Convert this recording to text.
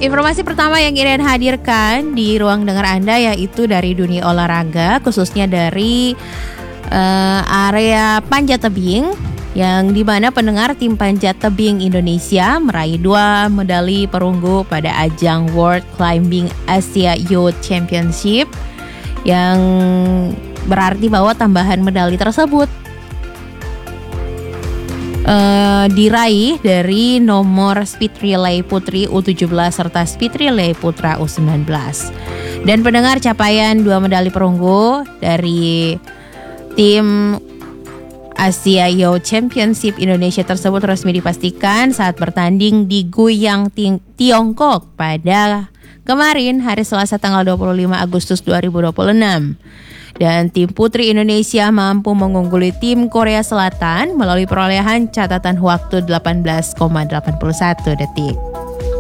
Informasi pertama yang ingin hadirkan di ruang dengar Anda yaitu dari dunia olahraga, khususnya dari area panjat tebing, yang dimana pendengar tim panjat tebing Indonesia meraih 2 medali perunggu pada ajang World Climbing Asia Youth Championship, yang berarti bahwa tambahan medali tersebut diraih dari nomor speed relay putri U17 serta speed relay putra U19. Dan pendengar, capaian 2 medali perunggu dari tim Asia Youth Championship Indonesia tersebut resmi dipastikan saat bertanding di Guiyang, Tiongkok pada kemarin hari Selasa tanggal 25 Agustus 2026. Dan tim putri Indonesia mampu mengungguli tim Korea Selatan melalui perolehan catatan waktu 18,81 detik.